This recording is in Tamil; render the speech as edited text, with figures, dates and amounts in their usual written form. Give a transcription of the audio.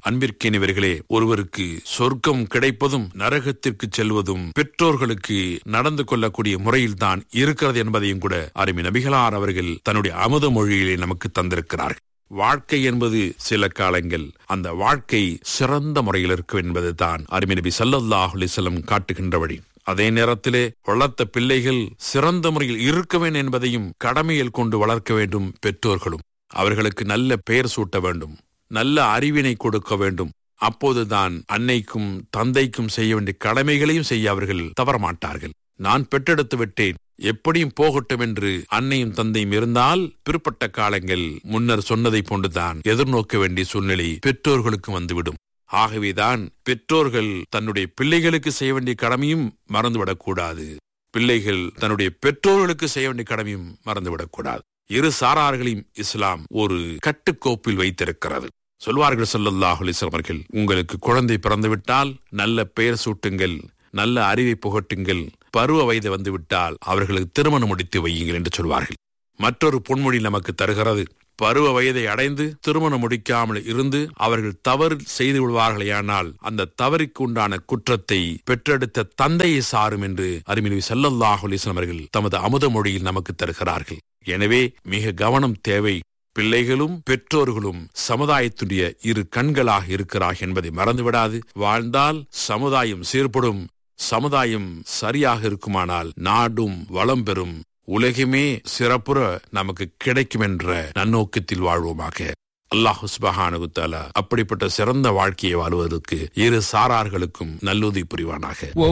அன்பிற்கினியவர்களே, ஒருவருக்கு சொர்க்கம் கிடைப்பதும் நரகத்திற்கு செல்வதும் பெற்றோர்களுக்கு நடந்து கொள்ளக்கூடிய முறையில்தான் இருக்கிறது என்பதையும் கூட அருமை நபிகளார் அவர்கள் தன்னுடைய அமுத மொழியிலே நமக்கு தந்திருக்கிறார்கள். வாழ்க்கை என்பது சில காலங்கள், அந்த வாழ்க்கை சிறந்த முறையில் இருக்கும் என்பது தான் அருமை நபி ஸல்லல்லாஹு அலைஹி வஸல்லம் காட்டுகின்ற வழி. அதே நேரத்திலே வளர்த்த பிள்ளைகள் சிறந்த முறையில் இருக்க வேண்டும் என்பதையும் கடமையில் கொண்டு வளர்க்க வேண்டும். பெற்றோர்களும் அவர்களுக்கு நல்ல பெயர் சூட்ட வேண்டும், நல்ல அறிவினை கொடுக்க வேண்டும். அப்போதுதான் அன்னைக்கும் தந்தைக்கும் செய்ய வேண்டிய கடமைகளையும் செய்ய அவர்கள் தவறமாட்டார்கள். நான் பெற்றெடுத்து விட்டேன், எப்படியும் போகட்டும் என்று அன்னையும் தந்தையும் இருந்தால் பிற்பட்ட காலங்கள் முன்னர் சொன்னதை போன்றுதான் எதிர்நோக்க வேண்டிய சூழ்நிலை பெற்றோர்களுக்கு வந்துவிடும். ஆகவேதான் பெற்றோர்கள் தன்னுடைய பிள்ளைகளுக்கு செய்ய வேண்டிய கடமையும் மறந்துவிடக்கூடாது, பிள்ளைகள் தன்னுடைய பெற்றோர்களுக்கு செய்ய வேண்டிய கடமையும் மறந்துவிடக்கூடாது. இரு சாரார்களையும் இஸ்லாம் ஒரு கட்டுக்கோப்பில் வைத்திருக்கிறது. சொல்வார்கள் ஸல்லல்லாஹு அலைஹி வஸல்லம் அவர்கள், உங்களுக்கு குழந்தை பிறந்துவிட்டால் நல்ல பெயர் சூட்டுங்கள், நல்ல அறிவை புகட்டுங்கள், பருவ வயது வந்துவிட்டால் அவர்களுக்கு திருமணம் முடித்து வையுங்கள் என்று சொல்வார்கள். மற்றொரு பொன்மொழி நமக்கு தருகிறது, பருவ வயதை அடைந்து திருமணம் முடிக்காமல் இருந்து அவர்கள் தவறு செய்து விடுவார்களேயானால் அந்த தவறுக்கு உண்டான குற்றத்தை பெற்றெடுத்த தந்தையை சாரும் என்று அருமை நபி ஸல்லல்லாஹு அலைஹி வஸல்லம் அவர்கள் தமது அமுத மொழியில் நமக்கு தருகிறார்கள். எனவே மிக கவனம் தேவை. பிள்ளைகளும் பெற்றோர்களும் சமுதாயத்துடைய இரு கண்களாக இருக்கிறார் என்பதை மறந்துவிடாது வாழ்ந்தால் சமுதாயம் சீர்படும். சமுதாயம் சரியாக இருக்குமானால் நாடும் வளம் பெறும், உலகமே சிறப்புற நமக்கு கிடைக்கும் என்ற நன்னோக்கத்தில் வாழ்வோமாக. அல்லாஹ் சுப்ஹானஹு வ தஆலா அப்படிப்பட்ட சிறந்த வாழ்க்கையை வாழ்வதற்கு இரு சாரார்களுக்கும் நல்லுதவி புரிவானாக.